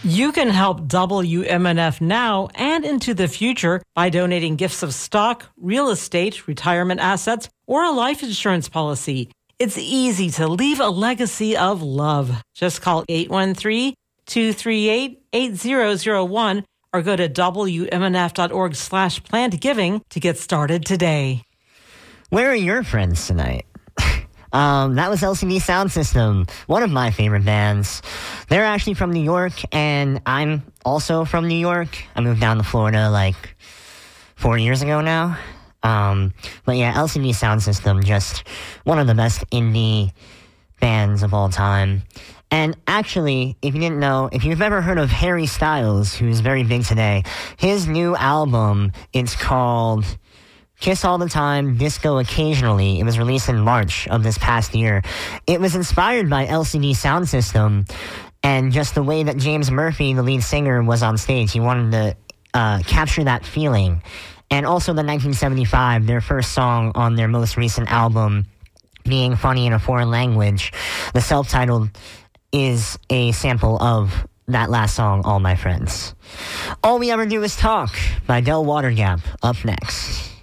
You can help WMNF now and into the future by donating gifts of stock, real estate, retirement assets, or a life insurance policy. It's easy to leave a legacy of love. Just call 813-238-8001 or go to WMNF.org/plannedgiving to get started today. Where are your friends tonight? That was LCD Sound System, one of my favorite bands. They're actually from New York, and I'm also from New York. I moved down to Florida like 4 years ago now. But yeah, LCD Sound System, just one of the best indie bands of all time. And actually, if you didn't know, if you've ever heard of Harry Styles, who's very big today, his new album, it's called Kiss All the Time, Disco Occasionally. It was released in March of this past year. It was inspired by LCD Sound System and just the way that James Murphy, the lead singer, was on stage. He wanted to capture that feeling. And also the 1975, their first song on their most recent album, being funny in a foreign language, the self-titled is a sample of that last song, All My Friends. All We Ever Do Is Talk by Del Watergap, up next.